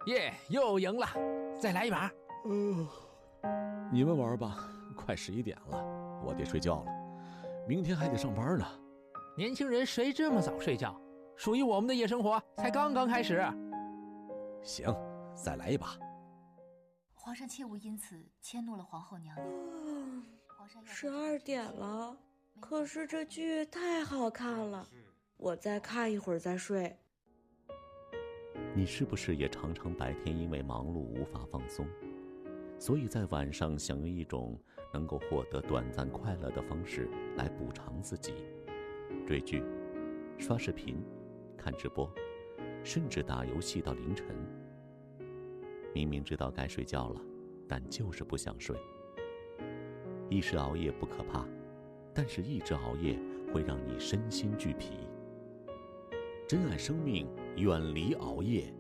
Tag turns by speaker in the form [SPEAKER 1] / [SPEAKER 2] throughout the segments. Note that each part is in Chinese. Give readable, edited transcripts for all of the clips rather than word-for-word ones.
[SPEAKER 1] 耶，又赢了，再来一把。
[SPEAKER 2] 你们玩吧，快11点了，我得睡觉了，明天还得上班呢。
[SPEAKER 1] 年轻人谁这么早睡觉？属于我们的夜生活才刚刚开始。
[SPEAKER 2] 行，再来一把。
[SPEAKER 3] 皇上切勿因此迁怒了皇后娘娘。
[SPEAKER 4] 12点了，可是这剧太好看了，我再看一会儿再睡。
[SPEAKER 5] 你是不是也常常白天因为忙碌无法放松，所以在晚上想用一种能够获得短暂快乐的方式来补偿自己？追剧、刷视频、看直播，甚至打游戏到凌晨。明明知道该睡觉了，但就是不想睡。一时熬夜不可怕，但是一直熬夜会让你身心俱疲。珍爱生命，远离熬夜。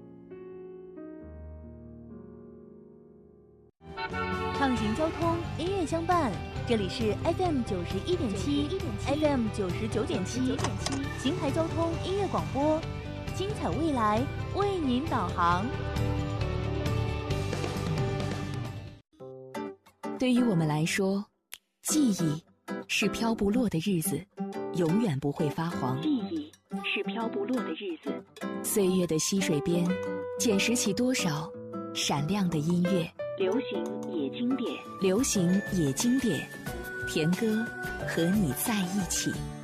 [SPEAKER 6] 畅行交通，音乐相伴。这里是 FM 91.7 FM 99.7邢台交通音乐广播，精彩未来为您导航。
[SPEAKER 7] 对于我们来说，记忆是飘不落的日子，永远不会发黄。记忆是飘不落的日子，岁月的溪水边，捡拾起多少闪亮的音乐。流行也经典，流行也经典，田歌和你在一起。